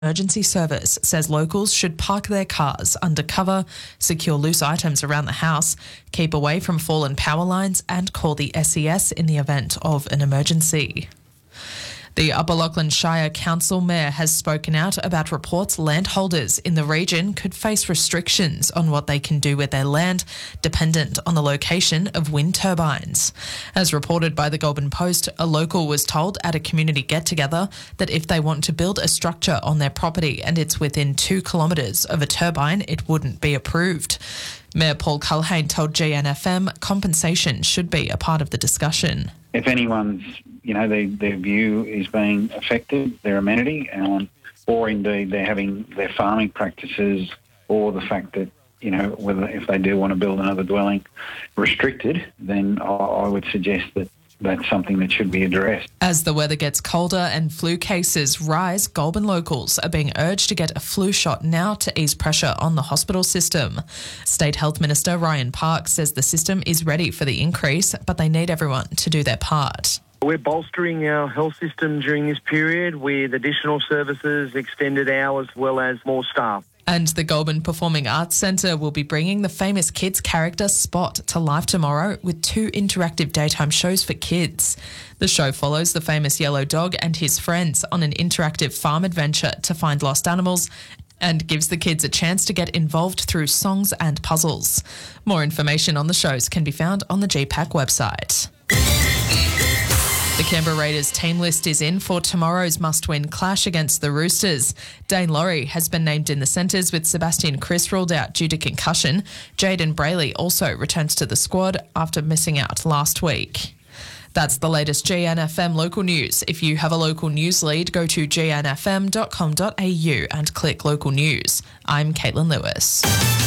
Emergency service says locals should park their cars under cover, secure loose items around the house, keep away from fallen power lines and call the SES in the event of an emergency. The Upper Lachlan Shire Council Mayor has spoken out about reports landholders in the region could face restrictions on what they can do with their land, dependent on the location of wind turbines. As reported by the Goulburn Post, a local was told at a community get-together that if they want to build a structure on their property and it's within 2 kilometres of a turbine, it wouldn't be approved. Mayor Paul Culhane told GNFM compensation should be a part of the discussion. If anyone's, their view is being affected, their amenity, or indeed they're having their farming practices, or the fact that, whether if they do want to build another dwelling restricted, then I would suggest that that's something that should be addressed. As the weather gets colder and flu cases rise, Goulburn locals are being urged to get a flu shot now to ease pressure on the hospital system. State Health Minister Ryan Park says the system is ready for the increase, but they need everyone to do their part. We're bolstering our health system during this period with additional services, extended hours, as well as more staff. And the Goulburn Performing Arts Centre will be bringing the famous kids character Spot to life tomorrow with 2 interactive daytime shows for kids. The show follows the famous yellow dog and his friends on an interactive farm adventure to find lost animals and gives the kids a chance to get involved through songs and puzzles. More information on the shows can be found on the GPAC website. The Canberra Raiders team list is in for tomorrow's must-win clash against the Roosters. Dane Laurie has been named in the centres with Sebastian Kris ruled out due to concussion. Jaden Brayley also returns to the squad after missing out last week. That's the latest GNFM local news. If you have a local news lead, go to gnfm.com.au and click local news. I'm Caitlin Lewis.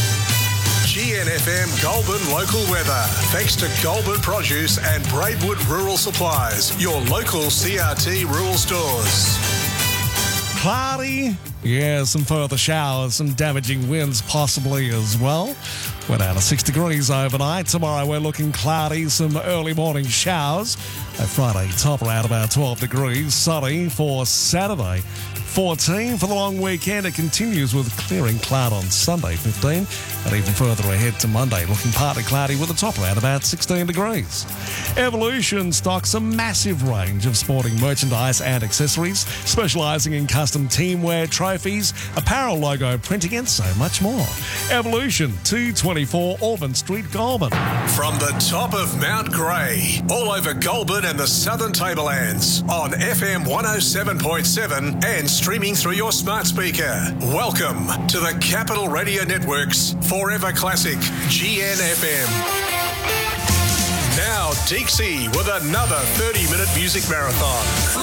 GNFM Goulburn local weather. Thanks to Goulburn Produce and Braidwood Rural Supplies, your local CRT rural stores. Cloudy. Yeah, some further showers, some damaging winds possibly as well. We're down to 6 degrees overnight. Tomorrow we're looking cloudy, some early morning showers. Friday, top around about 12 degrees. Sunny for Saturday. 14 for the long weekend. It continues with clearing cloud on Sunday, 15, and even further ahead to Monday, looking partly cloudy with a top around about 16 degrees. Evolution stocks a massive range of sporting merchandise and accessories, specialising in custom teamwear, trophies, apparel logo printing, and so much more. Evolution, 224 Auburn Street, Goulburn. From the top of Mount Grey, all over Goulburn and the Southern Tablelands, on FM 107.7 and streaming through your smart speaker. Welcome to the Capital Radio Network's Forever Classic, GNFM. Now, Dixie with another 30-minute music marathon.